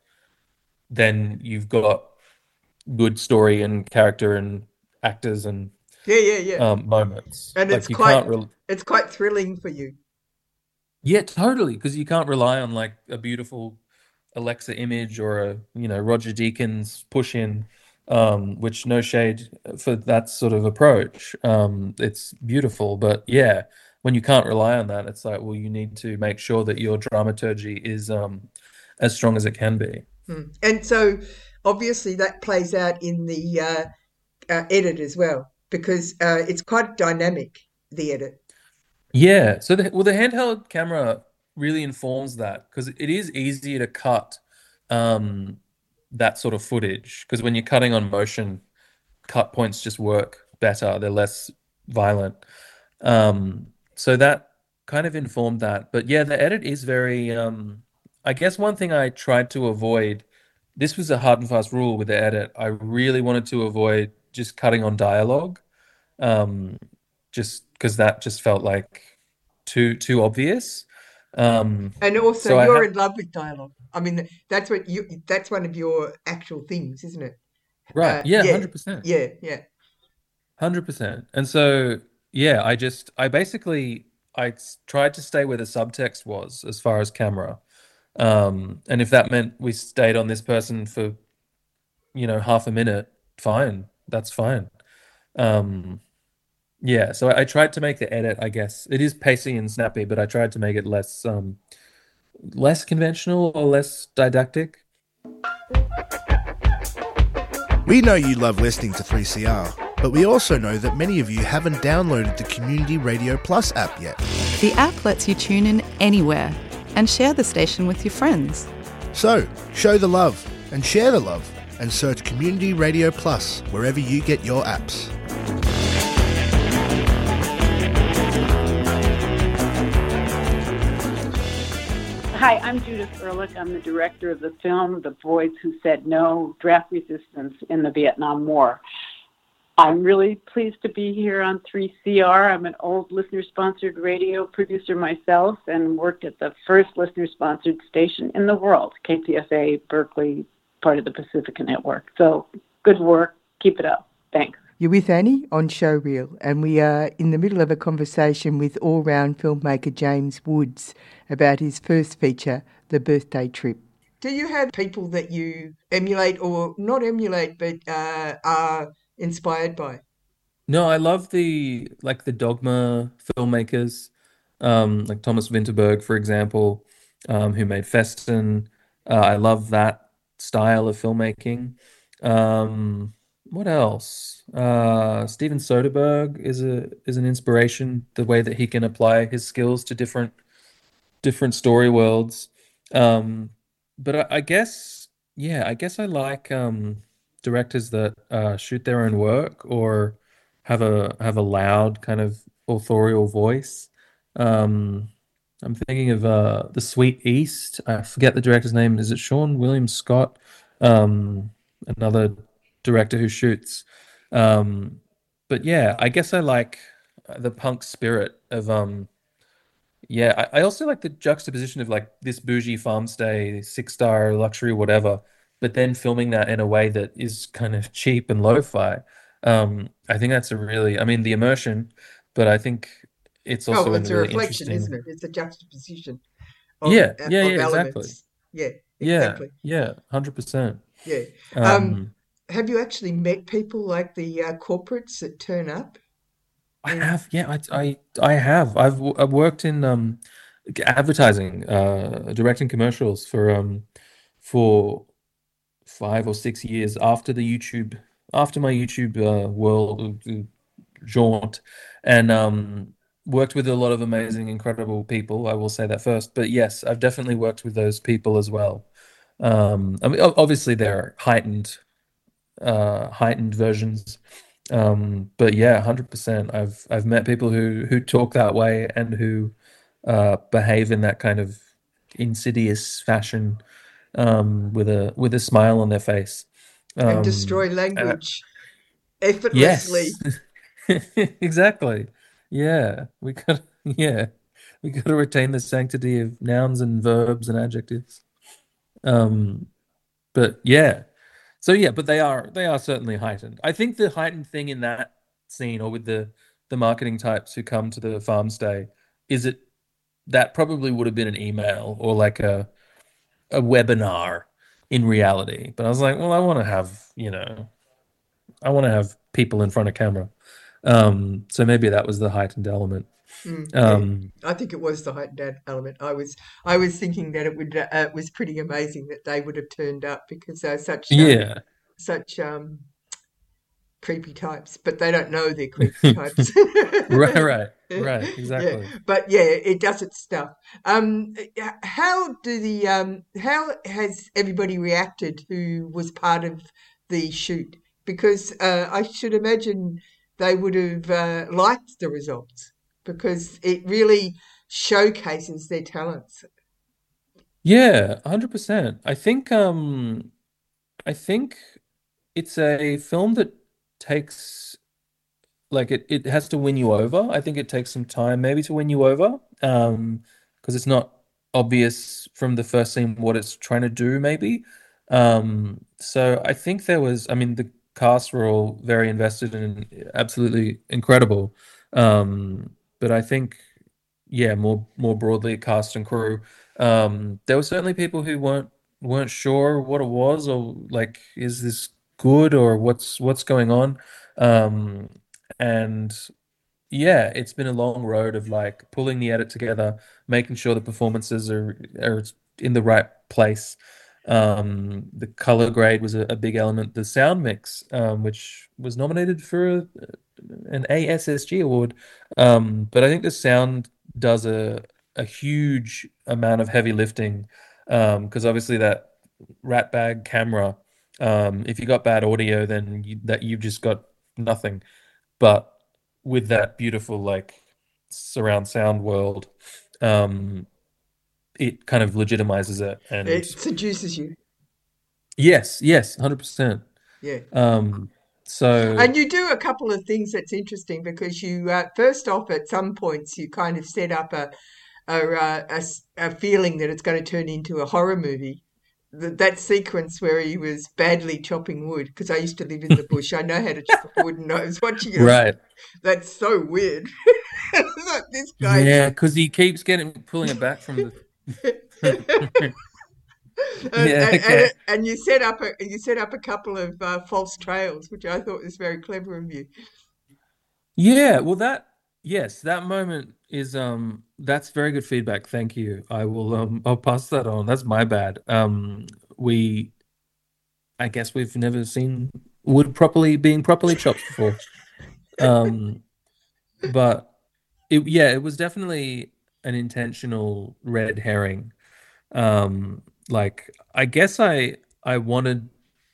then you've got good story and character and actors and Yeah, yeah, yeah. um, moments. And it's Like you quite can't re it's quite thrilling for you. Yeah, totally. Because you can't rely on like a beautiful Alexa image or a, you know, Roger Deakins push in, um, which no shade for that sort of approach. Um, it's beautiful, but yeah, when you can't rely on that, it's like, well, you need to make sure that your dramaturgy is um, as strong as it can be. Hmm. And so obviously that plays out in the uh, uh, edit as well, because uh, it's quite dynamic, the edit. Yeah. So the well, the handheld camera really informs that because it is easier to cut um, that sort of footage because when you're cutting on motion, cut points just work better. They're less violent. Um, so that kind of informed that. But yeah, the edit is very. Um, I guess one thing I tried to avoid. This was a hard and fast rule with the edit. I really wanted to avoid just cutting on dialogue, um, just because that just felt like too too obvious. Um, And also, so I you're ha- in love with dialogue. I mean, that's what you. That's one of your actual things, isn't it? right, Uh, yeah, yeah, hundred percent. yeah, yeah. Hundred percent. And so, yeah, I just, I basically, I s- tried to stay where the subtext was as far as camera. Um, and if that meant we stayed on this person for, you know, half a minute, fine, that's fine. Um, yeah, so I, I tried to make the edit, I guess. It is pacey and snappy, but I tried to make it less, um, less conventional or less didactic. We know you love listening to three C R, but we also know that many of you haven't downloaded the Community Radio Plus app yet. The app lets you tune in anywhere and share the station with your friends. So, show the love and share the love and search Community Radio Plus wherever you get your apps. Hi, I'm Judith Ehrlich. I'm the director of the film The Boys Who Said No, Draft Resistance in the Vietnam War. I'm really pleased to be here on three C R. I'm an old listener-sponsored radio producer myself and worked at the first listener-sponsored station in the world, K P F A Berkeley, part of the Pacifica Network. So good work. Keep it up. Thanks. You're with Annie on Showreel, and we are in the middle of a conversation with all-round filmmaker James Woods about his first feature, The Birthday Trip. Do you have people that you emulate, or not emulate, but uh, are inspired by? No, I love the like the Dogma filmmakers, um, like Thomas Vinterberg, for example, um, who made Festen. Uh, I love that style of filmmaking. Um, what else? Uh, Steven Soderbergh is a is an inspiration. The way that he can apply his skills to different different story worlds. Um, but I, I guess, yeah, I guess I like um, directors that uh, shoot their own work or have a have a loud kind of authorial voice. Um, I'm thinking of uh, The Sweet East. I forget the director's name. Is it Sean William Scott? Um, another director who shoots. Um, but yeah, I guess I like the punk spirit of um, yeah. I, I also like the juxtaposition of like this bougie farm stay, six star luxury, whatever, but then filming that in a way that is kind of cheap and lo-fi. Um, I think that's a really, I mean, the immersion, but I think it's also Oh, a it's a really reflection, interesting. isn't it? It's a juxtaposition of, Yeah, uh, yeah, of yeah, elements. exactly. Yeah, Yeah, exactly. yeah, one hundred percent. Yeah. Um, Um, have you actually met people like the uh, corporates that turn up? I have, yeah, I, I, I have. I've, w- I've worked in um, advertising, uh, directing commercials for um, for five or six years after the YouTube, after my YouTube uh, world uh, jaunt, and um, worked with a lot of amazing, incredible people. I will say that first, but yes, I've definitely worked with those people as well. Um, I mean, o- obviously, they're heightened, uh, heightened versions. Um, but yeah, one hundred percent. I've I've met people who who talk that way and who uh, behave in that kind of insidious fashion, um, with a with a smile on their face. And Um, destroy and I- language effortlessly. Yes, exactly. Yeah, we got yeah, we got to retain the sanctity of nouns and verbs and adjectives. Um, but yeah, so yeah, but they are they are certainly heightened. I think the heightened thing in that scene, or with the the marketing types who come to the farm stay, is it that probably would have been an email or like a a webinar in reality. But I was like, well, I want to have, you know, I want to have people in front of camera. Um, so maybe that was the heightened element. Mm, yeah. Um, I think it was the heightened ad- element. I was, I was thinking that it would, uh, it was pretty amazing that they would have turned up because they're such, um, Yeah. such um, creepy types, but they don't know they're creepy types. right, right. Right, exactly. Yeah, but yeah, it does its stuff. Um, how do the um, how has everybody reacted who was part of the shoot? Because uh, I should imagine they would have uh, liked the results because it really showcases their talents. Yeah, one hundred percent. I think um I think it's a film that takes like it, it has to win you over. I think it takes some time maybe to win you over. Um, because it's not obvious from the first scene what it's trying to do, maybe. Um, so I think there was, I mean, the cast were all very invested and absolutely incredible. Um, but I think, yeah, more more broadly, cast and crew. Um, there were certainly people who weren't weren't sure what it was, or like, is this good, or what's what's going on? Um, and yeah, it's been a long road of like pulling the edit together, making sure the performances are are in the right place. Um, the color grade was a, a big element. The sound mix, um, which was nominated for a, an A S S G award, um, but I think the sound does a a huge amount of heavy lifting, because obviously that rat bag camera, um, if you got bad audio, then you, that you've just got nothing. But with that beautiful like surround sound world, um, it kind of legitimizes it, and It seduces you. yes, yes, one hundred percent. Yeah. Um, so And you do a couple of things that's interesting because you, uh, first off, at some points, you kind of set up a a, uh, a s- a feeling that it's going to turn into a horror movie. That, that sequence where he was badly chopping wood, because I used to live in the bush. I know how to chop wood, and I was watching it. Right. That's so weird. Look, this guy. yeah, because he keeps getting pulling it back from the. And, Yeah, and, okay. and, and you set up a you set up a couple of uh, false trails, which I thought was very clever of you. Yeah, well that yes, that moment is um that's very good feedback. Thank you. I will um I'll pass that on. That's my bad. Um we I guess we've never seen wood properly being properly chopped before. Um but it yeah, it was definitely an intentional red herring. Um like I guess I I wanted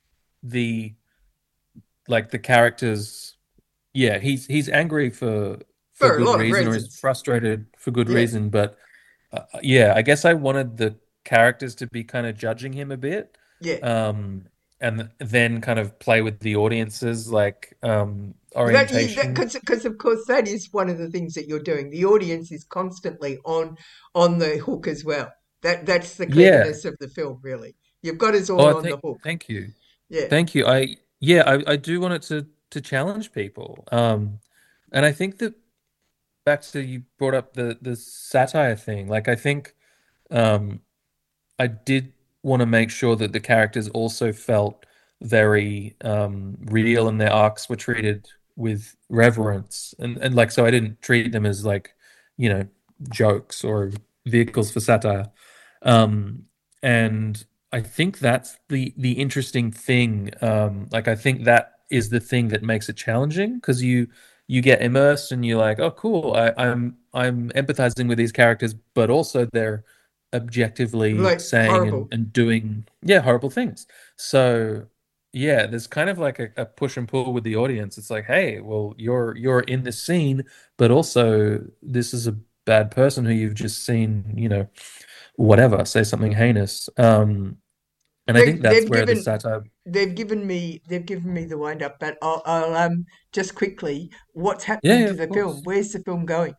the like the characters. Yeah, he's he's angry for for For a good lot of reason, or he's reasons. frustrated for good Yeah. reason. But uh, yeah, I guess I wanted the characters to be kind of judging him a bit, Yeah. um, and then kind of play with the audience's like um, That, orientation. because of course that is one of the things that you're doing. The audience is constantly on on the hook as well. That that's the Yeah. cleverness of the film, really. You've got us all Oh, on the thank hook. thank you, Yeah. thank you. I yeah, I I do want it to to challenge people, um, and I think that back to you brought up the the satire thing. Like I think um, I did want to make sure that the characters also felt very um, real, and their arcs were treated with reverence, and and like so I didn't treat them as like you know jokes or vehicles for satire. Um, and I think that's the the interesting thing. Um, like I think that is the thing that makes it challenging, because you you get immersed and you're like, oh, cool. I, I'm I'm empathizing with these characters, but also they're objectively Like saying and, horrible. and doing yeah horrible things. So yeah, there's kind of like a, a push and pull with the audience. It's like, hey, well, you're you're in this scene, but also this is a bad person who you've just seen, you know, whatever, say something heinous. Um, and I They, think that's they've where the given satire. they've given me they've given me the wind up, but I'll, I'll um just quickly, what's Yeah, happening yeah, to of the course. film? Where's the film going?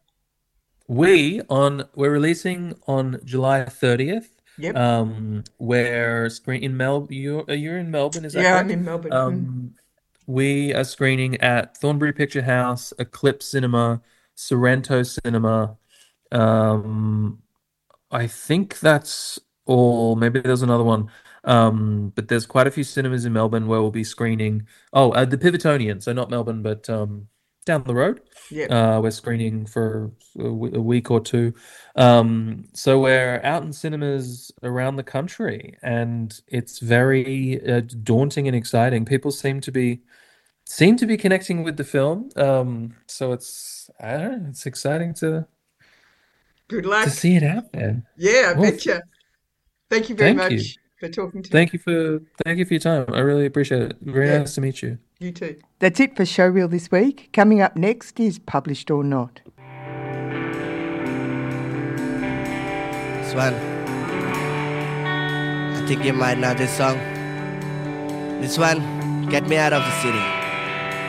We on we're releasing on July thirtieth. Yep. Um, we're screen in Mel. You you're in Melbourne, is that Yeah, I'm correct? in Melbourne. Mm. Um, we are screening at Thornbury Picture House, Eclipse Cinema, Sorrento Cinema. Um, I think that's all. Maybe there's another one. Um, but there's quite a few cinemas in Melbourne where we'll be screening. Oh, uh, the Pivotonian, so not Melbourne, but um, down the road. Yep. Uh, we're screening for a w- a week or two. Um, so we're out in cinemas around the country, and it's very uh, daunting and exciting. People seem to be seem to be connecting with the film. Um, so it's I don't know, it's exciting to Good luck. to see it out there. Yeah, I Well, betcha. Thank you very thank much you. for talking to me. Thank you for thank you for your time. I really appreciate it. Very Yeah. nice to meet you. You too. That's it for Showreel this week. Coming up next is Published or Not. This one. I think you might know this song. This one, Get Me Out of the City.